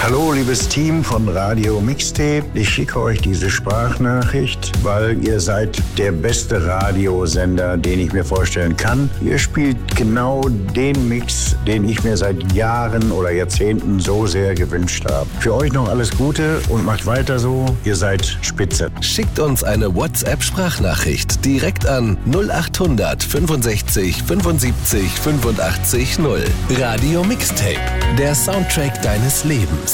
Hallo, liebes Team von Radio Mixtape. Ich schicke euch diese Sprachnachricht, weil ihr seid der beste Radiosender, den ich mir vorstellen kann. Ihr spielt genau den Mix, den ich mir seit Jahren oder Jahrzehnten so sehr gewünscht habe. Für euch noch alles Gute und macht weiter so. Ihr seid spitze. Schickt uns eine WhatsApp-Sprachnachricht direkt an 0800 65 75 85 0. Radio Mixtape, der Soundtrack deines Lebens.